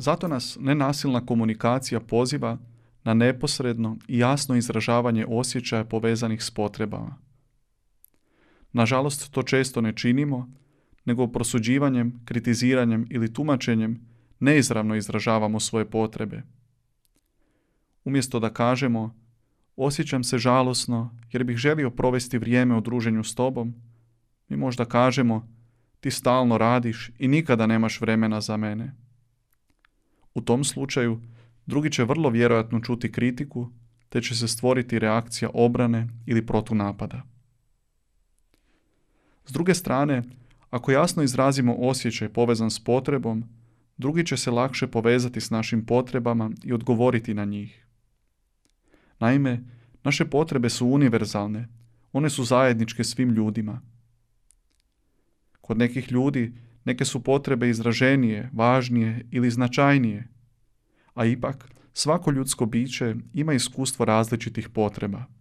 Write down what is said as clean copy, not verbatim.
Zato nas nenasilna komunikacija poziva na neposredno i jasno izražavanje osjećaja povezanih s potrebama. Nažalost, to često ne činimo, nego prosuđivanjem, kritiziranjem ili tumačenjem neizravno izražavamo svoje potrebe. Umjesto da kažemo osjećam se žalosno jer bih želio provesti vrijeme u druženju s tobom, mi možda kažemo ti stalno radiš i nikada nemaš vremena za mene. U tom slučaju drugi će vrlo vjerojatno čuti kritiku, te će se stvoriti reakcija obrane ili protunapada. S druge strane, ako jasno izrazimo osjećaj povezan s potrebom, drugi će se lakše povezati s našim potrebama i odgovoriti na njih. Naime, naše potrebe su univerzalne, one su zajedničke svim ljudima. Kod nekih ljudi neke su potrebe izraženije, važnije ili značajnije, a ipak svako ljudsko biće ima iskustvo različitih potreba.